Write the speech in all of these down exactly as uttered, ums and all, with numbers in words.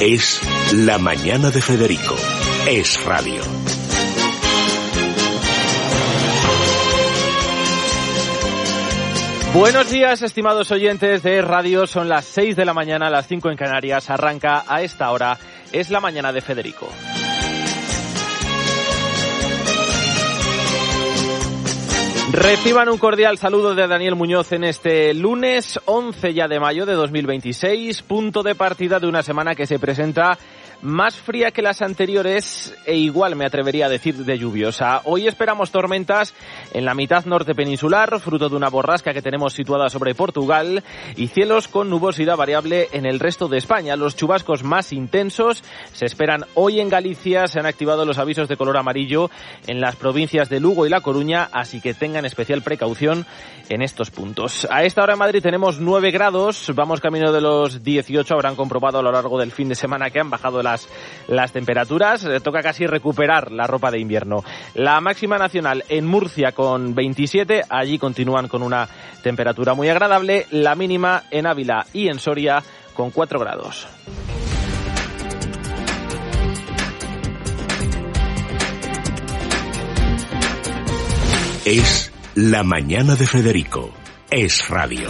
Es La Mañana de Federico. Es radio. Buenos días, estimados oyentes de Radio. Son las seis de la mañana, las cinco en Canarias. Arranca a esta hora. Es La Mañana de Federico. Reciban un cordial saludo de Daniel Muñoz en este lunes once ya de mayo de dos mil veintiséis, punto de partida de una semana que se presenta más fría que las anteriores e igual me atrevería a decir de lluviosa. Hoy esperamos tormentas en la mitad norte peninsular, fruto de una borrasca que tenemos situada sobre Portugal, y cielos con nubosidad variable en el resto de España. Los chubascos más intensos se esperan hoy en Galicia. Se han activado los avisos de color amarillo en las provincias de Lugo y La Coruña, así que tengan especial precaución en estos puntos. A esta hora en Madrid tenemos nueve grados, vamos camino de los dieciocho. Habrán comprobado a lo largo del fin de semana que han bajado las Las, las temperaturas. Toca casi recuperar la ropa de invierno. La máxima nacional en Murcia con veintisiete, allí continúan con una temperatura muy agradable. La mínima en Ávila y en Soria con cuatro grados. Es La Mañana de Federico. Es radio.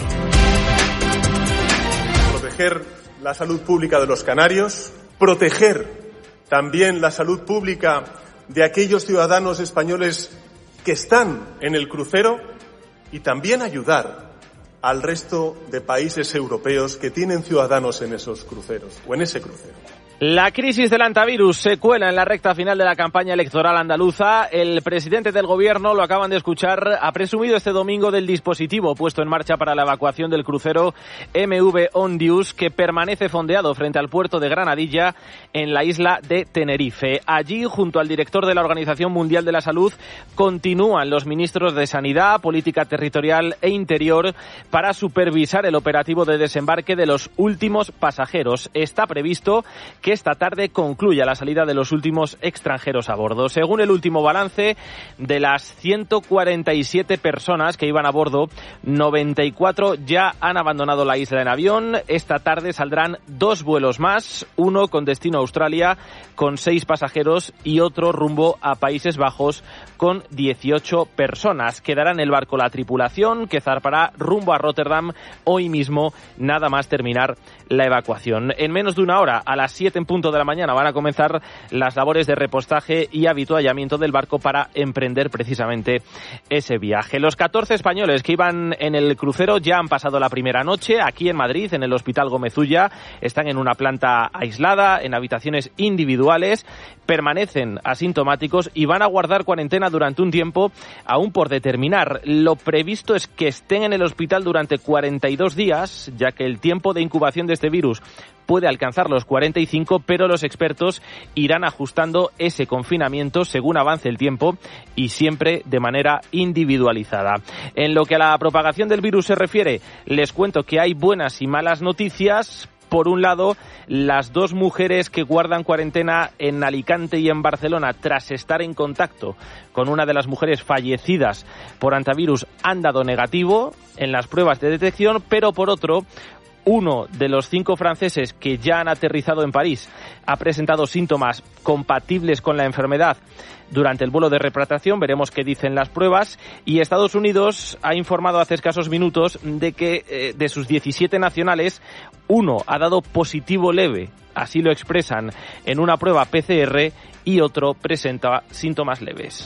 Proteger la salud pública de los canarios, proteger también la salud pública de aquellos ciudadanos españoles que están en el crucero y también ayudar al resto de países europeos que tienen ciudadanos en esos cruceros o en ese crucero. La crisis del antivirus se cuela en la recta final de la campaña electoral andaluza. El presidente del gobierno, lo acaban de escuchar, ha presumido este domingo del dispositivo puesto en marcha para la evacuación del crucero M V Ondius, que permanece fondeado frente al puerto de Granadilla en la isla de Tenerife. Allí, junto al director de la Organización Mundial de la Salud, continúan los ministros de Sanidad, Política Territorial e Interior para supervisar el operativo de desembarque de los últimos pasajeros. Está previsto que esta tarde concluya la salida de los últimos extranjeros a bordo. Según el último balance, de las ciento cuarenta y siete personas que iban a bordo, noventa y cuatro ya han abandonado la isla en avión. Esta tarde saldrán dos vuelos más, uno con destino a Australia con seis pasajeros y otro rumbo a Países Bajos con dieciocho personas. Quedará en el barco la tripulación, que zarpará rumbo a Rotterdam hoy mismo, nada más terminar la evacuación. En menos de una hora, a las siete en punto de la mañana, van a comenzar las labores de repostaje y habituallamiento del barco para emprender precisamente ese viaje. Los catorce españoles que iban en el crucero ya han pasado la primera noche aquí en Madrid, en el Hospital Gómez Ulla. Están en una planta aislada, en habitaciones individuales, permanecen asintomáticos y van a guardar cuarentena durante un tiempo aún por determinar. Lo previsto es que estén en el hospital durante cuarenta y dos días, ya que el tiempo de incubación de este virus puede alcanzar los cuarenta y cinco, pero los expertos irán ajustando ese confinamiento según avance el tiempo y siempre de manera individualizada. En lo que a la propagación del virus se refiere, les cuento que hay buenas y malas noticias. Por un lado, las dos mujeres que guardan cuarentena en Alicante y en Barcelona tras estar en contacto con una de las mujeres fallecidas por antivirus han dado negativo en las pruebas de detección, pero por otro, uno de los cinco franceses que ya han aterrizado en París ha presentado síntomas compatibles con la enfermedad durante el vuelo de repatriación. Veremos qué dicen las pruebas. Y Estados Unidos ha informado hace escasos minutos de que eh, de sus diecisiete nacionales, uno ha dado positivo leve, así lo expresan en una prueba P C R, y otro presenta síntomas leves.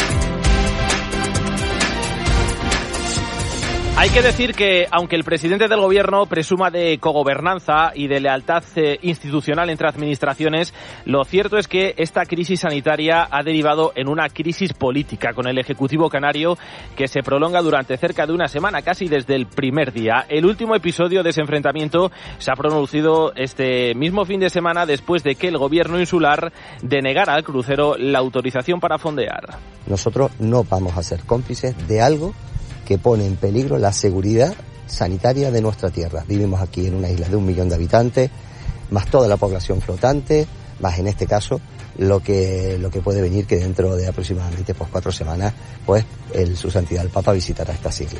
Hay que decir que, aunque el presidente del gobierno presuma de cogobernanza y de lealtad eh, institucional entre administraciones, lo cierto es que esta crisis sanitaria ha derivado en una crisis política con el Ejecutivo canario que se prolonga durante cerca de una semana, casi desde el primer día. El último episodio de ese enfrentamiento se ha producido este mismo fin de semana después de que el gobierno insular denegara al crucero la autorización para fondear. Nosotros no vamos a ser cómplices de algo que pone en peligro la seguridad sanitaria de nuestra tierra. Vivimos aquí en una isla de un millón de habitantes, más toda la población flotante, más en este caso lo que lo que puede venir, que dentro de aproximadamente pues cuatro semanas pues el, su santidad el Papa visitará estas islas.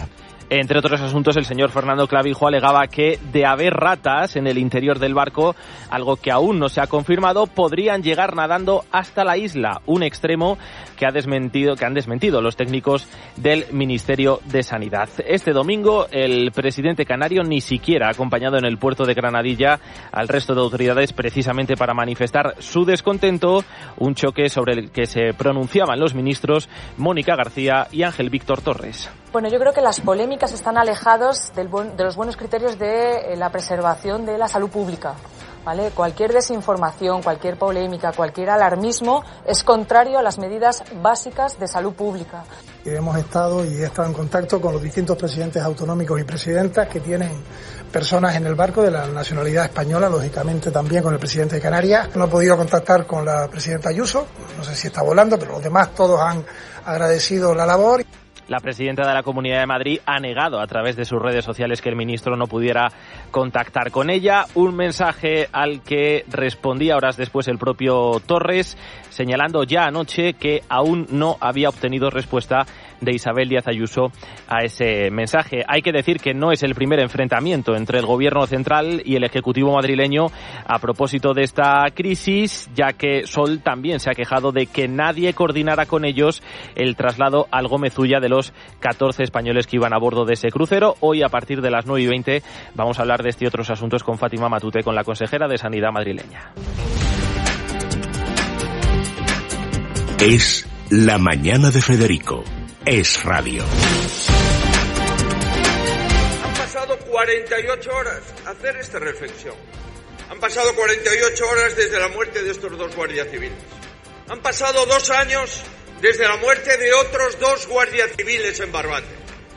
Entre otros asuntos, el señor Fernando Clavijo alegaba que de haber ratas en el interior del barco, algo que aún no se ha confirmado, podrían llegar nadando hasta la isla, un extremo que ha desmentido, que han desmentido los técnicos del Ministerio de Sanidad. Este domingo, el presidente canario ni siquiera ha acompañado en el puerto de Granadilla al resto de autoridades precisamente para manifestar su descontento, un choque sobre el que se pronunciaban los ministros Mónica García y Ángel Víctor Torres. Bueno, yo creo que las polémicas están alejados del buen, de los buenos criterios de eh, la preservación de la salud pública, ¿vale? Cualquier desinformación, cualquier polémica, cualquier alarmismo es contrario a las medidas básicas de salud pública. Hemos estado y he estado en contacto con los distintos presidentes autonómicos y presidentas que tienen personas en el barco de la nacionalidad española, lógicamente también con el presidente de Canarias. No he podido contactar con la presidenta Ayuso, no sé si está volando, pero los demás todos han agradecido la labor. La presidenta de la Comunidad de Madrid ha negado a través de sus redes sociales que el ministro no pudiera contactar con ella. Un mensaje al que respondía horas después el propio Torres, señalando ya anoche que aún no había obtenido respuesta de Isabel Díaz Ayuso a ese mensaje. Hay que decir que no es el primer enfrentamiento entre el Gobierno central y el Ejecutivo madrileño a propósito de esta crisis, ya que Sol también se ha quejado de que nadie coordinara con ellos el traslado al Gómez Ulla de los catorce españoles que iban a bordo de ese crucero. Hoy, a partir de las nueve y veinte, vamos a hablar de este y otros asuntos con Fátima Matute, con la consejera de Sanidad madrileña. Es la mañana de Federico. Es radio. Han pasado cuarenta y ocho horas a hacer esta reflexión. Han pasado cuarenta y ocho horas desde la muerte de estos dos guardias civiles. Han pasado dos años desde la muerte de otros dos guardias civiles en Barbate.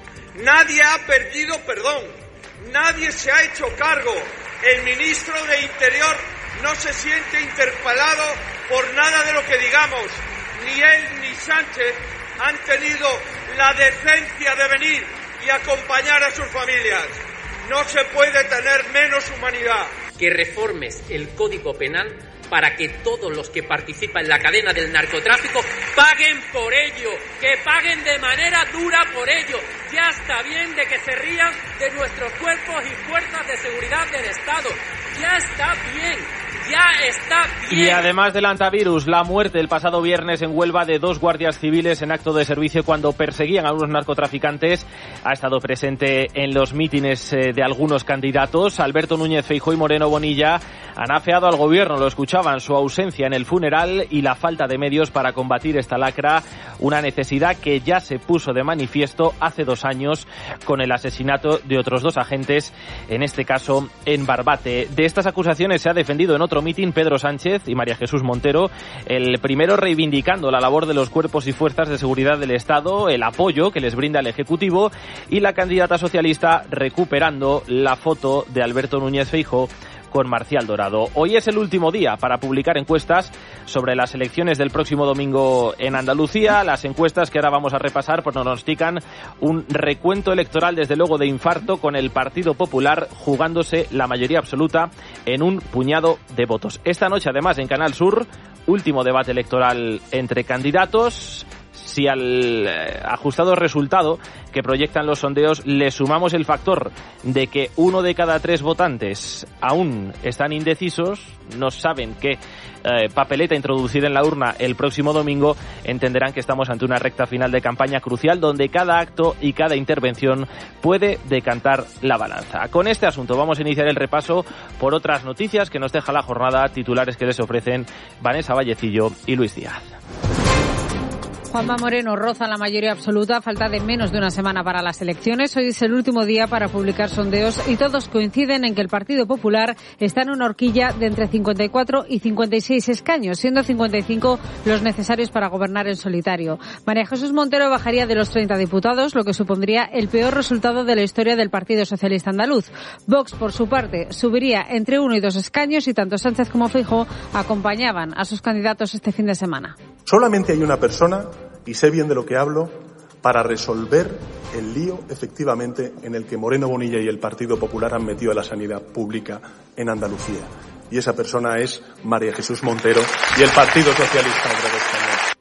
Nadie ha perdido perdón. Nadie se ha hecho cargo. El ministro de Interior no se siente interpelado por nada de lo que digamos. Ni él ni Sánchez han tenido la decencia de venir y acompañar a sus familias. No se puede tener menos humanidad. Que reformes el Código Penal para que todos los que participan en la cadena del narcotráfico paguen por ello, que paguen de manera dura por ello. Ya está bien de que se rían de nuestros cuerpos y fuerzas de seguridad del Estado. Ya está bien. Ya está bien. Y además del antivirus, la muerte el pasado viernes en Huelva de dos guardias civiles en acto de servicio cuando perseguían a unos narcotraficantes ha estado presente en los mítines de algunos candidatos. Alberto Núñez Feijóo y Moreno Bonilla han afeado al gobierno, lo escuchaban, su ausencia en el funeral y la falta de medios para combatir esta lacra, una necesidad que ya se puso de manifiesto hace dos años con el asesinato de otros dos agentes, en este caso en Barbate. De estas acusaciones se ha defendido en otro mitin Pedro Sánchez y María Jesús Montero, el primero reivindicando la labor de los cuerpos y fuerzas de seguridad del Estado, el apoyo que les brinda el Ejecutivo, y la candidata socialista recuperando la foto de Alberto Núñez Feijóo con Marcial Dorado. Hoy es el último día para publicar encuestas sobre las elecciones del próximo domingo en Andalucía. Las encuestas que ahora vamos a repasar pronostican un recuento electoral, desde luego, de infarto, con el Partido Popular jugándose la mayoría absoluta en un puñado de votos. Esta noche, además, en Canal Sur, último debate electoral entre candidatos. Si al eh, ajustado resultado que proyectan los sondeos le sumamos el factor de que uno de cada tres votantes aún están indecisos, no saben qué eh, papeleta introducir en la urna el próximo domingo, entenderán que estamos ante una recta final de campaña crucial donde cada acto y cada intervención puede decantar la balanza. Con este asunto vamos a iniciar el repaso por otras noticias que nos deja la jornada, titulares que les ofrecen Vanessa Vallecillo y Luis Díaz. Juanma Moreno roza la mayoría absoluta a falta de menos de una semana para las elecciones. Hoy es el último día para publicar sondeos y todos coinciden en que el Partido Popular está en una horquilla de entre cincuenta y cuatro y cincuenta y seis escaños, siendo cincuenta y cinco los necesarios para gobernar en solitario. María Jesús Montero bajaría de los treinta diputados, lo que supondría el peor resultado de la historia del Partido Socialista Andaluz. Vox, por su parte, subiría entre uno y dos escaños y tanto Sánchez como Feijóo acompañaban a sus candidatos este fin de semana. Solamente hay una persona, y sé bien de lo que hablo, para resolver el lío, efectivamente, en el que Moreno Bonilla y el Partido Popular han metido a la sanidad pública en Andalucía. Y esa persona es María Jesús Montero y el Partido Socialista Obrero Español.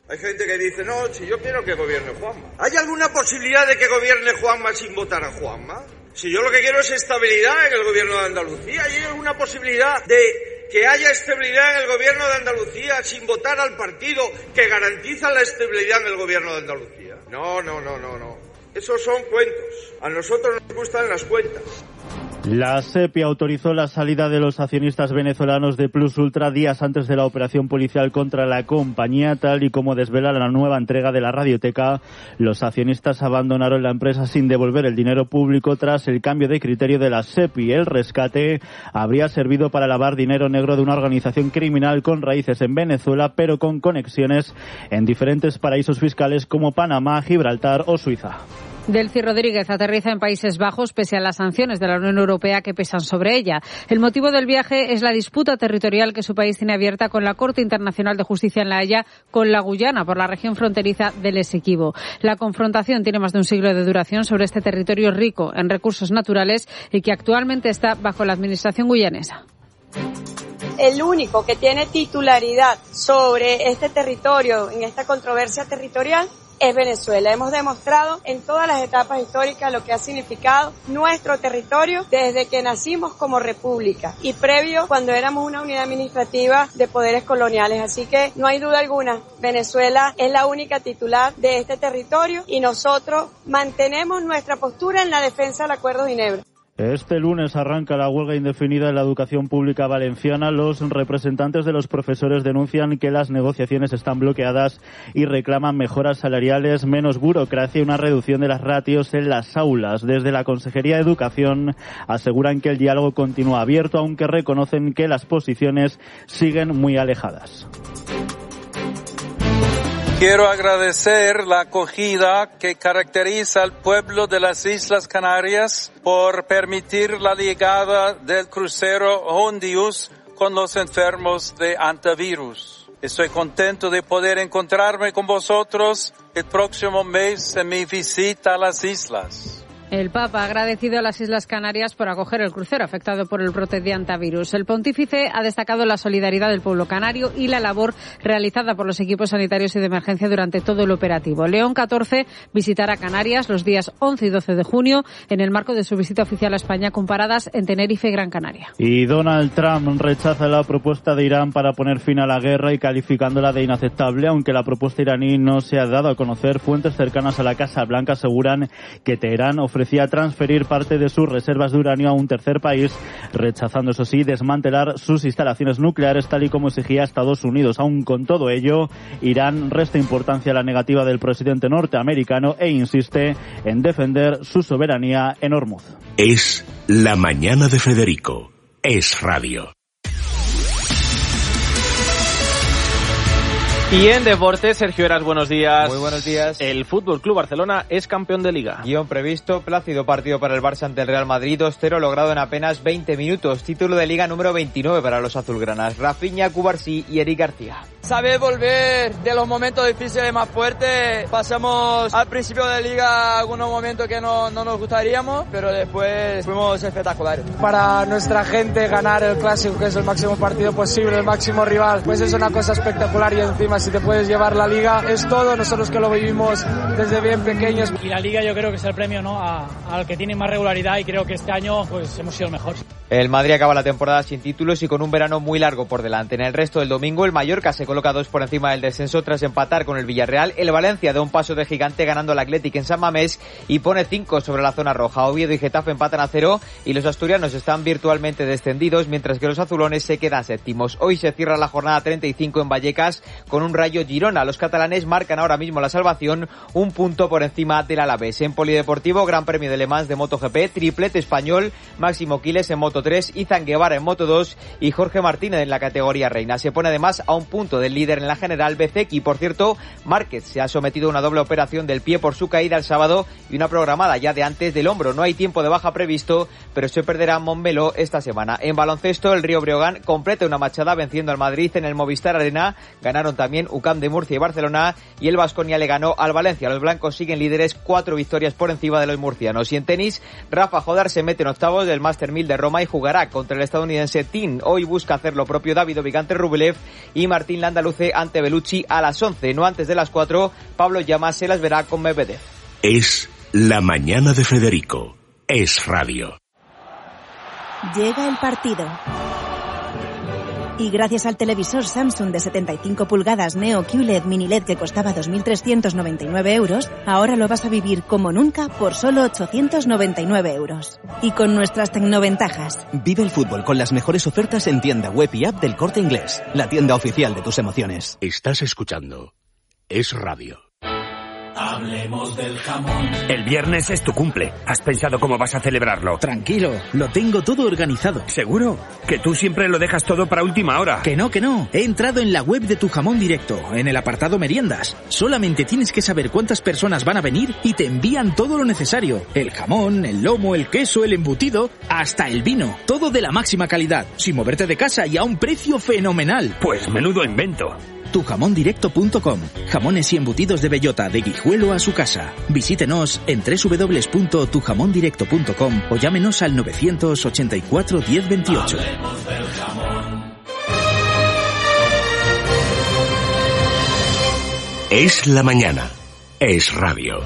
Hay gente que dice, no, si yo quiero que gobierne Juanma. ¿Hay alguna posibilidad de que gobierne Juanma sin votar a Juanma? Si yo lo que quiero es estabilidad en el gobierno de Andalucía, ¿hay alguna posibilidad de que haya estabilidad en el gobierno de Andalucía sin votar al partido que garantiza la estabilidad en el gobierno de Andalucía? No, no, no, no, no. Esos son cuentos. A nosotros nos gustan las cuentas. La SEPI autorizó la salida de los accionistas venezolanos de Plus Ultra días antes de la operación policial contra la compañía, tal y como desvela la nueva entrega de la radioteca. Los accionistas abandonaron la empresa sin devolver el dinero público tras el cambio de criterio de la SEPI. El rescate habría servido para lavar dinero negro de una organización criminal con raíces en Venezuela, pero con conexiones en diferentes paraísos fiscales como Panamá, Gibraltar o Suiza. Delcy Rodríguez aterriza en Países Bajos pese a las sanciones de la Unión Europea que pesan sobre ella. El motivo del viaje es la disputa territorial que su país tiene abierta con la Corte Internacional de Justicia en La Haya con la Guyana por la región fronteriza del Esequibo. La confrontación tiene más de un siglo de duración sobre este territorio rico en recursos naturales y que actualmente está bajo la administración guyanesa. El único que tiene titularidad sobre este territorio, en esta controversia territorial, es Venezuela. Hemos demostrado en todas las etapas históricas lo que ha significado nuestro territorio desde que nacimos como república y previo cuando éramos una unidad administrativa de poderes coloniales. Así que no hay duda alguna, Venezuela es la única titular de este territorio y nosotros mantenemos nuestra postura en la defensa del Acuerdo de Ginebra. Este lunes arranca la huelga indefinida en la educación pública valenciana. Los representantes de los profesores denuncian que las negociaciones están bloqueadas y reclaman mejoras salariales, menos burocracia y una reducción de las ratios en las aulas. Desde la Consejería de Educación aseguran que el diálogo continúa abierto, aunque reconocen que las posiciones siguen muy alejadas. Quiero agradecer la acogida que caracteriza al pueblo de las Islas Canarias por permitir la llegada del crucero Hondius con los enfermos de antivirus. Estoy contento de poder encontrarme con vosotros el próximo mes en mi visita a las islas. El Papa ha agradecido a las Islas Canarias por acoger el crucero afectado por el brote de antivirus. El pontífice ha destacado la solidaridad del pueblo canario y la labor realizada por los equipos sanitarios y de emergencia durante todo el operativo. León catorce visitará Canarias los días once y doce de junio en el marco de su visita oficial a España con paradas en Tenerife y Gran Canaria. Y Donald Trump rechaza la propuesta de Irán para poner fin a la guerra y calificándola de inaceptable, aunque la propuesta iraní no se ha dado a conocer. Fuentes cercanas a la Casa Blanca aseguran que Teherán ofrece ofrecía transferir parte de sus reservas de uranio a un tercer país, rechazando, eso sí, desmantelar sus instalaciones nucleares, tal y como exigía Estados Unidos. Aún con todo ello, Irán resta importancia a la negativa del presidente norteamericano e insiste en defender su soberanía en Hormuz. Es la mañana de Federico. Es radio. Y en deportes, Sergio Heras, buenos días. Muy buenos días. El Fútbol Club Barcelona es campeón de Liga. Guión previsto, plácido partido para el Barça ante el Real Madrid, dos cero logrado en apenas veinte minutos. Título de Liga número veintinueve para los azulgranas. Rafinha, Cubarsí y Eric García. Saber volver de los momentos difíciles más fuertes. Pasamos al principio de Liga algunos momentos que no, no nos gustaríamos, pero después fuimos espectaculares. Para nuestra gente ganar el Clásico, que es el máximo partido posible, el máximo rival, pues es una cosa espectacular y encima si te puedes llevar la Liga es todo. Nosotros que lo vivimos desde bien pequeños. Y la Liga yo creo que es el premio, ¿no?, a, al que tiene más regularidad y creo que este año pues hemos sido el mejor. El Madrid acaba la temporada sin títulos y con un verano muy largo por delante. En el resto del domingo el Mallorca se coloca dos por encima del descenso tras empatar con el Villarreal. El Valencia da un paso de gigante ganando al Athletic en San Mamés y pone cinco sobre la zona roja. Oviedo y Getafe empatan a cero y los asturianos están virtualmente descendidos, mientras que los azulones se quedan séptimos. Hoy se cierra la jornada treinta y cinco en Vallecas con un Rayo Girona. Los catalanes marcan ahora mismo la salvación, un punto por encima del Alavés. En polideportivo, Gran Premio de Le Mans de MotoGP, triplete español, Máximo Quiles en Moto tres, Izan Guevara en Moto dos y Jorge Martínez en la categoría reina. Se pone además a un punto del líder en la general Bezek y, por cierto, Márquez se ha sometido a una doble operación del pie por su caída el sábado y una programada ya de antes del hombro. No hay tiempo de baja previsto, pero se perderá Montmeló esta semana. En baloncesto, el Río Breogán completa una machada venciendo al Madrid en el Movistar Arena. Ganaron también U C A M de Murcia y Barcelona y el Baskonia le ganó al Valencia. Los blancos siguen líderes, cuatro victorias por encima de los murcianos. Y en tenis, Rafa Jodar se mete en octavos del Master mil de Roma y jugará contra el estadounidense Thiem. Hoy busca hacer lo propio David Oviga ante Rublev y Martín Landaluce ante Bellucci a las once. No antes de las cuatro, Pablo Llama se las verá con Medvedev. Es la mañana de Federico. Es radio. Llega el partido. Y gracias al televisor Samsung de setenta y cinco pulgadas Neo Q L E D Mini L E D que costaba dos mil trescientos noventa y nueve euros, ahora lo vas a vivir como nunca por solo ochocientos noventa y nueve euros. Y con nuestras tecnoventajas. Vive el fútbol con las mejores ofertas en tienda web y app del Corte Inglés, la tienda oficial de tus emociones. Estás escuchando Es Radio. Hablemos del jamón. El viernes es tu cumple. ¿Has pensado cómo vas a celebrarlo? Tranquilo, lo tengo todo organizado. ¿Seguro? Que tú siempre lo dejas todo para última hora. Que no, que no. He entrado en la web de Tu Jamón Directo, en el apartado meriendas. Solamente tienes que saber cuántas personas van a venir y te envían todo lo necesario. El jamón, el lomo, el queso, el embutido, hasta el vino. Todo de la máxima calidad, sin moverte de casa y a un precio fenomenal. Pues menudo invento. tu jamón directo punto com. Jamones y embutidos de bellota, de Guijuelo a su casa. Visítenos en doble u doble u doble u punto tu jamón directo punto com o llámenos al novecientos ochenta y cuatro diez veintiocho. Hablemos del jamón. Es la mañana. Es radio.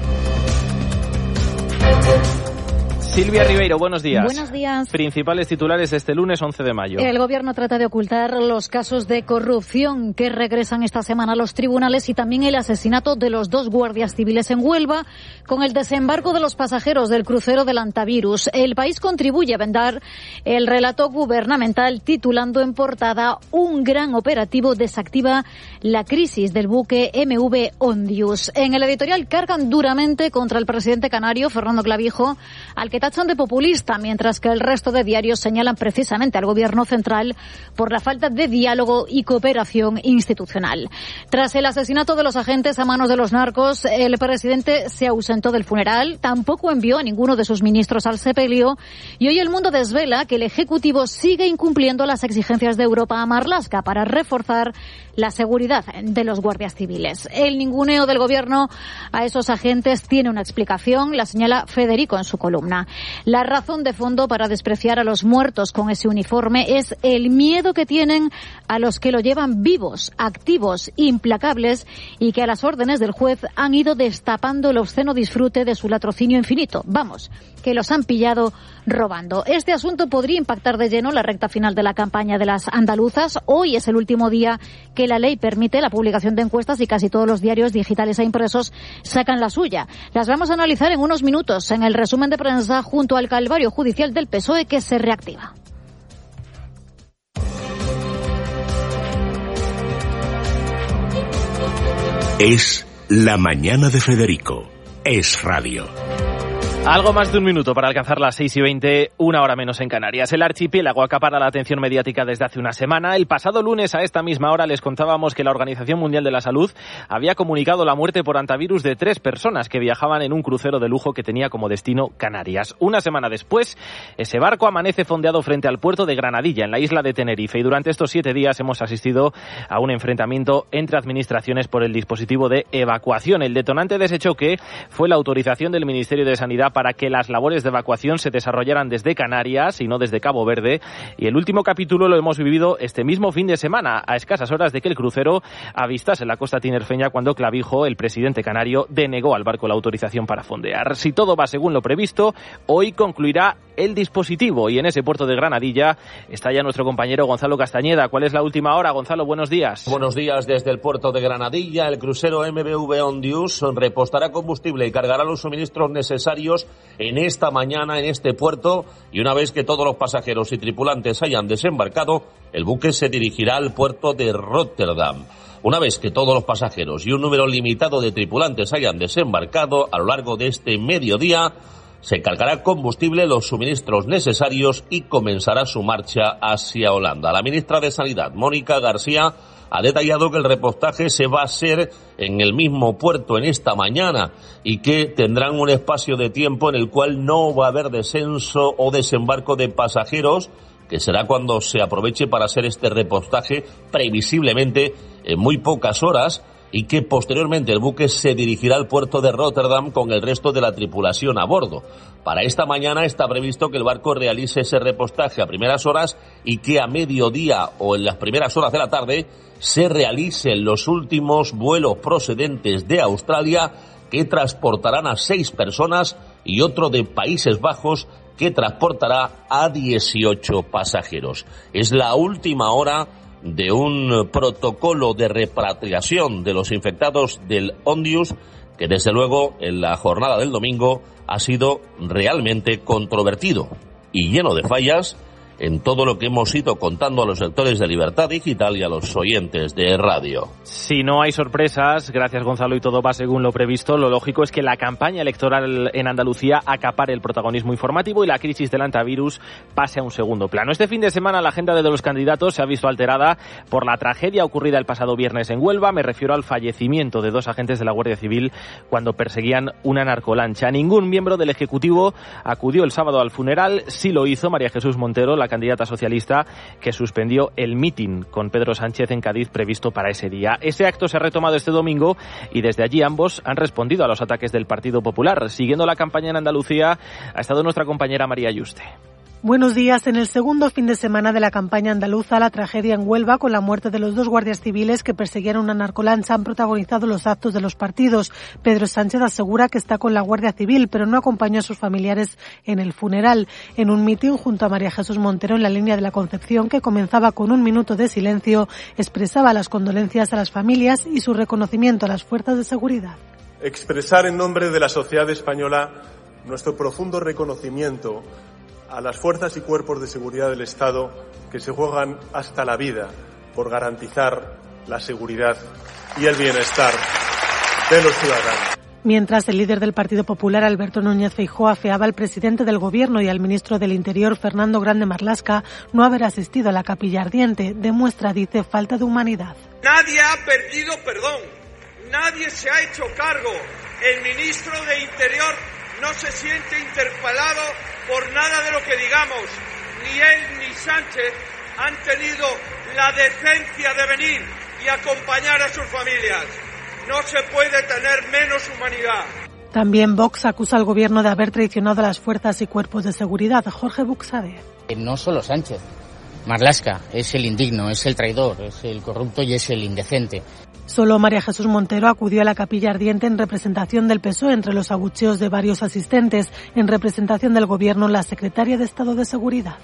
Silvia Ribeiro, buenos días. Buenos días. Principales titulares este lunes once de mayo. El gobierno trata de ocultar los casos de corrupción que regresan esta semana a los tribunales y también el asesinato de los dos guardias civiles en Huelva con el desembarco de los pasajeros del crucero del Antavirus. El País contribuye a vendar el relato gubernamental titulando en portada: un gran operativo desactiva la crisis del buque M V Ondius. En el editorial cargan duramente contra el presidente canario, Fernando Clavijo, al que tachan de populista, mientras que el resto de diarios señalan precisamente al gobierno central por la falta de diálogo y cooperación institucional. Tras el asesinato de los agentes a manos de los narcos, el presidente se ausentó del funeral, tampoco envió a ninguno de sus ministros al sepelio y hoy El Mundo desvela que el Ejecutivo sigue incumpliendo las exigencias de Europa a Marlaska para reforzar la seguridad de los guardias civiles. El ninguneo del gobierno a esos agentes tiene una explicación, la señala Federico en su columna. La razón de fondo para despreciar a los muertos con ese uniforme es el miedo que tienen a los que lo llevan vivos, activos, implacables y que a las órdenes del juez han ido destapando el obsceno disfrute de su latrocinio infinito. Vamos, que los han pillado robando. Este asunto podría impactar de lleno la recta final de la campaña de las andaluzas. Hoy es el último día que la ley permite la publicación de encuestas y casi todos los diarios digitales e impresos sacan la suya. Las vamos a analizar en unos minutos en el resumen de prensa junto al calvario judicial del P S O E que se reactiva. Es la mañana de Federico. Es radio. Algo más de un minuto para alcanzar las seis y veinte, una hora menos en Canarias. El archipiélago acapara la atención mediática desde hace una semana. El pasado lunes a esta misma hora les contábamos que la Organización Mundial de la Salud había comunicado la muerte por antivirus de tres personas que viajaban en un crucero de lujo que tenía como destino Canarias. Una semana después, ese barco amanece fondeado frente al puerto de Granadilla, en la isla de Tenerife, y durante estos siete días hemos asistido a un enfrentamiento entre administraciones por el dispositivo de evacuación. El detonante de ese choque fue la autorización del Ministerio de Sanidad para que las labores de evacuación se desarrollaran desde Canarias y no desde Cabo Verde. Y el último capítulo lo hemos vivido este mismo fin de semana, a escasas horas de que el crucero avistase la costa tinerfeña, cuando Clavijo, el presidente canario, denegó al barco la autorización para fondear. Si todo va según lo previsto, hoy concluirá el dispositivo y en ese puerto de Granadilla está ya nuestro compañero Gonzalo Castañeda. ¿Cuál es la última hora, Gonzalo? Buenos días. Buenos días desde el puerto de Granadilla. El crucero M V Ondius repostará combustible y cargará los suministros necesarios en esta mañana en este puerto, y una vez que todos los pasajeros y tripulantes hayan desembarcado, el buque se dirigirá al puerto de Rotterdam. Una vez que todos los pasajeros y un número limitado de tripulantes hayan desembarcado, a lo largo de este mediodía se cargará combustible, los suministros necesarios y comenzará su marcha hacia Holanda. La ministra de Sanidad, Mónica García, ha detallado que el repostaje se va a hacer en el mismo puerto en esta mañana y que tendrán un espacio de tiempo en el cual no va a haber descenso o desembarco de pasajeros, que será cuando se aproveche para hacer este repostaje, previsiblemente en muy pocas horas, y que posteriormente el buque se dirigirá al puerto de Rotterdam con el resto de la tripulación a bordo. Para esta mañana está previsto que el barco realice ese repostaje a primeras horas y que a mediodía o en las primeras horas de la tarde se realicen los últimos vuelos procedentes de Australia, que transportarán a seis personas, y otro de Países Bajos que transportará a dieciocho pasajeros. Es la última hora de un protocolo de repatriación de los infectados del Ondius, que desde luego en la jornada del domingo ha sido realmente controvertido y lleno de fallas en todo lo que hemos ido contando a los lectores de Libertad Digital y a los oyentes de radio. Si no hay sorpresas, gracias Gonzalo, y todo va según lo previsto, lo lógico es que la campaña electoral en Andalucía acapare el protagonismo informativo y la crisis del antivirus pase a un segundo plano. Este fin de semana la agenda de los candidatos se ha visto alterada por la tragedia ocurrida el pasado viernes en Huelva. Me refiero al fallecimiento de dos agentes de la Guardia Civil cuando perseguían una narcolancha. Ningún miembro del Ejecutivo acudió el sábado al funeral. Sí lo hizo María Jesús Montero, la candidata socialista, que suspendió el mitin con Pedro Sánchez en Cádiz previsto para ese día. Ese acto se ha retomado este domingo y desde allí ambos han respondido a los ataques del Partido Popular. Siguiendo la campaña en Andalucía ha estado nuestra compañera María Yuste. Buenos días. En el segundo fin de semana de la campaña andaluza, la tragedia en Huelva con la muerte de los dos guardias civiles que perseguían una narcolancha han protagonizado los actos de los partidos. Pedro Sánchez asegura que está con la Guardia Civil, pero no acompañó a sus familiares en el funeral. En un mitin junto a María Jesús Montero en la línea de la Concepción, que comenzaba con un minuto de silencio, expresaba las condolencias a las familias y su reconocimiento a las fuerzas de seguridad. Expresar en nombre de la sociedad española nuestro profundo reconocimiento a las fuerzas y cuerpos de seguridad del Estado que se juegan hasta la vida por garantizar la seguridad y el bienestar de los ciudadanos. Mientras el líder del Partido Popular, Alberto Núñez Feijóo, afeaba al presidente del Gobierno y al ministro del Interior, Fernando Grande Marlaska, no haber asistido a la capilla ardiente. Demuestra, dice, falta de humanidad. Nadie ha perdido perdón, nadie se ha hecho cargo. El ministro de Interior no se siente interpelado por nada de lo que digamos. Ni él ni Sánchez han tenido la decencia de venir y acompañar a sus familias. No se puede tener menos humanidad. También Vox acusa al gobierno de haber traicionado a las fuerzas y cuerpos de seguridad. Jorge Buxade. No solo Sánchez. Marlaska es el indigno, es el traidor, es el corrupto y es el indecente. Solo María Jesús Montero acudió a la capilla ardiente en representación del P S O E entre los abucheos de varios asistentes. En representación del Gobierno, la secretaria de Estado de Seguridad.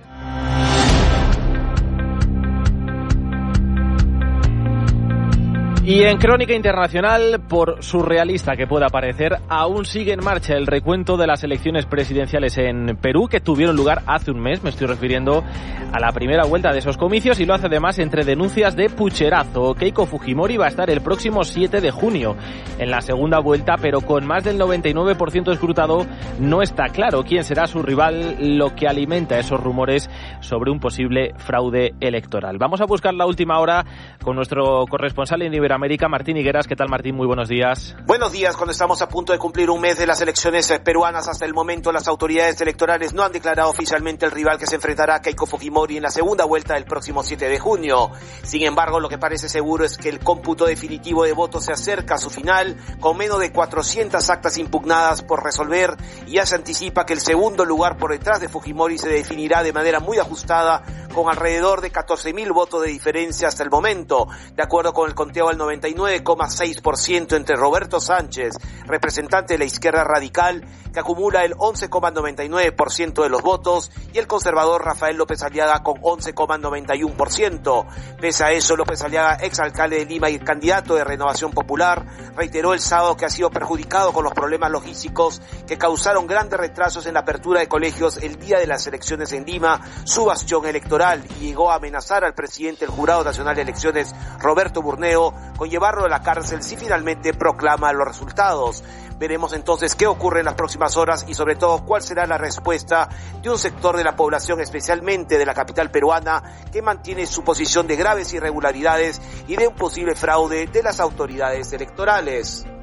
Y en Crónica Internacional, por surrealista que pueda parecer, aún sigue en marcha el recuento de las elecciones presidenciales en Perú, que tuvieron lugar hace un mes. Me estoy refiriendo a la primera vuelta de esos comicios, y lo hace además entre denuncias de pucherazo. Keiko Fujimori va a estar el próximo siete de junio en la segunda vuelta, pero con más del noventa y nueve por ciento escrutado no está claro quién será su rival, lo que alimenta esos rumores sobre un posible fraude electoral. Vamos a buscar la última hora con nuestro corresponsal en Iberoamérica, Martín Higueras. ¿Qué tal, Martín? Muy buenos días. Buenos días. Cuando estamos a punto de cumplir un mes de las elecciones peruanas, hasta el momento las autoridades electorales no han declarado oficialmente el rival que se enfrentará a Keiko Fujimori en la segunda vuelta del próximo siete de junio. Sin embargo, lo que parece seguro es que el cómputo definitivo de votos se acerca a su final, con menos de cuatrocientas actas impugnadas por resolver, y ya se anticipa que el segundo lugar por detrás de Fujimori se definirá de manera muy ajustada, con alrededor de catorce mil votos de diferencia hasta el momento, de acuerdo con el conteo al noventa y nueve coma seis por ciento entre Roberto Sánchez, representante de la izquierda radical, que acumula el once coma noventa y nueve por ciento de los votos, y el conservador Rafael López Aliaga con once coma noventa y uno por ciento. Pese a eso, López Aliaga, exalcalde de Lima y candidato de Renovación Popular, reiteró el sábado que ha sido perjudicado con los problemas logísticos que causaron grandes retrasos en la apertura de colegios el día de las elecciones en Lima, su bastión electoral, y llegó a amenazar al presidente del Jurado Nacional de Elecciones, Roberto Burneo, con llevarlo a la cárcel si finalmente proclama los resultados. Veremos entonces qué ocurre en las próximas horas y sobre todo cuál será la respuesta de un sector de la población, especialmente de la capital peruana, que mantiene su posición de graves irregularidades y de un posible fraude de las autoridades electorales.